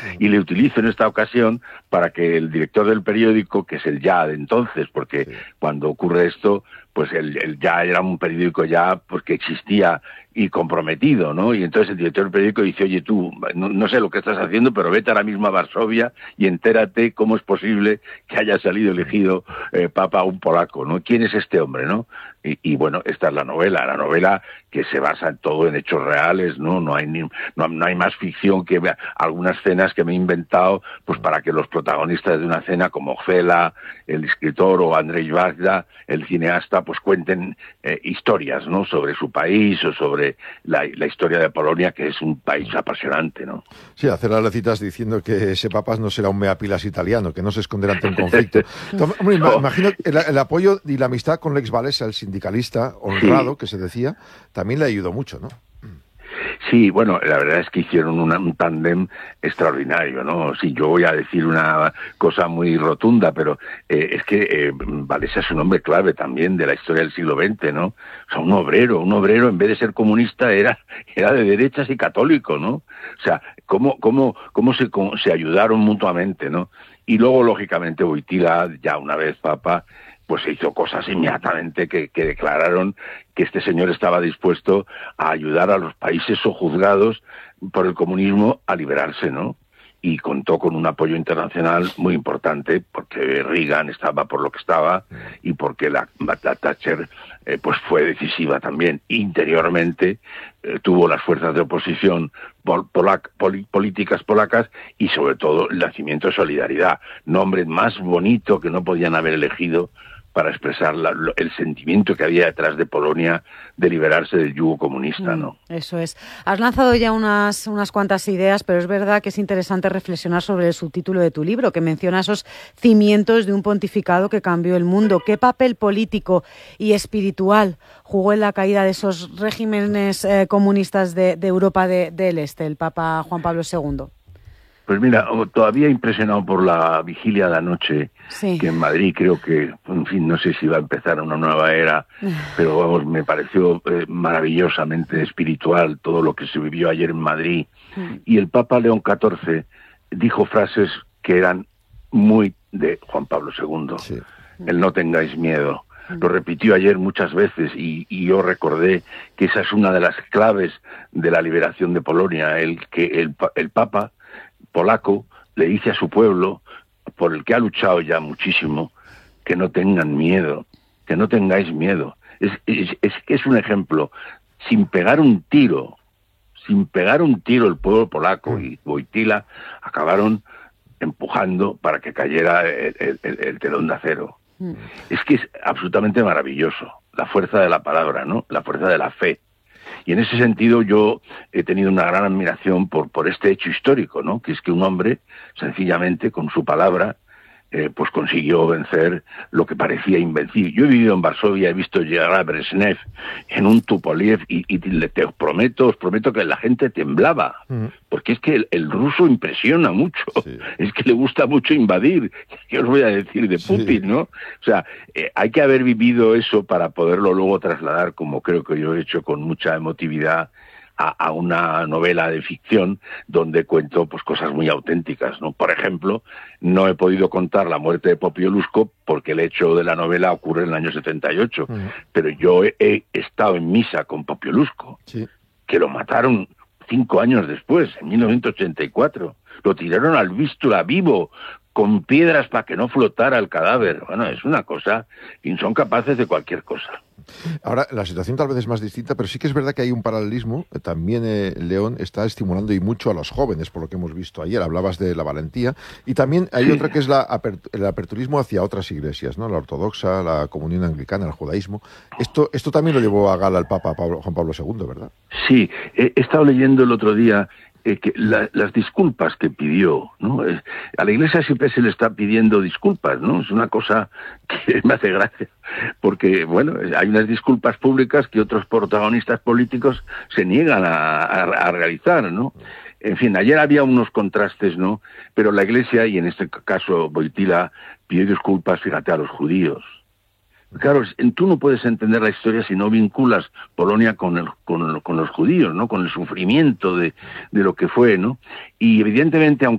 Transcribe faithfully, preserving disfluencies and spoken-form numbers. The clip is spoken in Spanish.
Y le utilizo en esta ocasión para que el director del periódico, que es el Ya de entonces, porque sí. cuando ocurre esto, pues el, el Ya era un periódico ya porque existía y comprometido, ¿no? Y entonces el director del periódico dice, oye, tú, no, no sé lo que estás haciendo, pero vete ahora mismo a Varsovia y entérate cómo es posible que haya salido elegido eh, papa un polaco, ¿no? ¿Quién es este hombre, no? Y, y bueno, esta es la novela, la novela que se basa en todo en hechos reales, ¿no? No hay ni, no, no hay más ficción que algunas escenas que me he inventado, pues para que los protagonistas de una cena como Fela, el escritor, o Andrzej Wajda, el cineasta, pues cuenten eh, historias, ¿no? Sobre su país o sobre la, la historia de Polonia, que es un país apasionante, ¿no? Sí, hacer las citas diciendo que ese papas no será un meapilas italiano, que no se esconderá ante un conflicto. Hombre, no. Imagino el, el apoyo y la amistad con Lech Walesa, el sindicalista honrado, sí. que se decía, también le ayudó mucho, ¿no? Sí, bueno, la verdad es que hicieron una, un tándem extraordinario, ¿no? Sí, yo voy a decir una cosa muy rotunda, pero eh, es que eh, Walesa es un hombre clave también de la historia del siglo veinte, ¿no? O sea, un obrero, un obrero en vez de ser comunista era era de derechas y católico, ¿no? O sea, cómo cómo cómo se cómo se ayudaron mutuamente, ¿no? Y luego, lógicamente, Wojtyła, ya una vez papa, pues se hizo cosas inmediatamente que, que declararon que este señor estaba dispuesto a ayudar a los países sojuzgados por el comunismo a liberarse, ¿no? Y contó con un apoyo internacional muy importante, porque Reagan estaba por lo que estaba y porque la, la Thatcher eh, pues fue decisiva también. Interiormente eh, tuvo las fuerzas de oposición pol, polac, pol, políticas polacas y sobre todo el nacimiento de Solidaridad, nombre más bonito que no podían haber elegido para expresar la, el sentimiento que había detrás de Polonia de liberarse del yugo comunista, ¿no? Eso es. Has lanzado ya unas, unas cuantas ideas, pero es verdad que es interesante reflexionar sobre el subtítulo de tu libro, que menciona esos cimientos de un pontificado que cambió el mundo. ¿Qué papel político y espiritual jugó en la caída de esos regímenes eh, comunistas de, de Europa de, del Este, el Papa Juan Pablo segundo? Pues mira, todavía impresionado por la vigilia de anoche, sí. que en Madrid creo que, en fin, no sé si va a empezar una nueva era, pero vamos, me pareció eh, maravillosamente espiritual todo lo que se vivió ayer en Madrid. Mm. Y el Papa León catorce dijo frases que eran muy de Juan Pablo segundo. Sí. El no tengáis miedo. Lo repitió ayer muchas veces y, y yo recordé que esa es una de las claves de la liberación de Polonia, el que el, el Papa polaco le dice a su pueblo, por el que ha luchado ya muchísimo, que no tengan miedo, que no tengáis miedo. Es, es, es que es un ejemplo. Sin pegar un tiro, sin pegar un tiro el pueblo polaco y Wojtyła acabaron empujando para que cayera el, el, el telón de acero. Mm. Es que es absolutamente maravilloso, la fuerza de la palabra, ¿no? La fuerza de la fe. Y en ese sentido yo he tenido una gran admiración por, por este hecho histórico, ¿no? Que es que un hombre, sencillamente, con su palabra, eh, pues consiguió vencer lo que parecía invencible. Yo he vivido en Varsovia, he visto llegar a Brezhnev en un Tupolev y, y te prometo, os prometo que la gente temblaba, mm. porque es que el, el ruso impresiona mucho, sí. es que le gusta mucho invadir. ¿Qué os voy a decir de Putin, sí. no? O sea, eh, hay que haber vivido eso para poderlo luego trasladar, como creo que yo he hecho con mucha emotividad, A, a una novela de ficción donde cuento pues cosas muy auténticas, ¿no? Por ejemplo, no he podido contar la muerte de Popieluszko porque el hecho de la novela ocurre en el año setenta y ocho, uh-huh. pero yo he, he estado en misa con Popieluszko, sí. que lo mataron cinco años después, en mil novecientos ochenta y cuatro. Lo tiraron al Vístula vivo, con piedras para que no flotara el cadáver. Bueno, es una cosa, y son capaces de cualquier cosa. Ahora, la situación tal vez es más distinta, pero sí que es verdad que hay un paralelismo. También eh, León está estimulando y mucho a los jóvenes, por lo que hemos visto ayer. Hablabas de la valentía. Y también hay sí. otra que es la apert- el aperturismo hacia otras iglesias, ¿no? La ortodoxa, la comunión anglicana, el judaísmo. Esto esto también lo llevó a gala el Papa Pablo, Juan Pablo segundo, ¿verdad? Sí, he, he estado leyendo el otro día Eh, que la, las disculpas que pidió, ¿no? Eh, a la Iglesia siempre se le está pidiendo disculpas, ¿no? Es una cosa que me hace gracia, porque, bueno, hay unas disculpas públicas que otros protagonistas políticos se niegan a, a, a realizar, ¿no? En fin, ayer había unos contrastes, ¿no? Pero la Iglesia, y en este caso Wojtyła, pidió disculpas, fíjate, a los judíos. Claro, tú no puedes entender la historia si no vinculas Polonia con, el, con, con los judíos, ¿no? Con el sufrimiento de, de lo que fue, ¿no? Y evidentemente, aunque